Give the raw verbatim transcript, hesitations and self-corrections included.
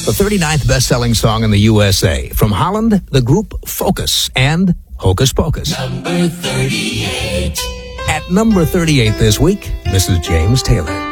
the thirty-ninth best-selling song in the U S A. From Holland, the group Focus and Hocus Pocus. Number thirty-eight. At number thirty-eight this week, Missus James Taylor.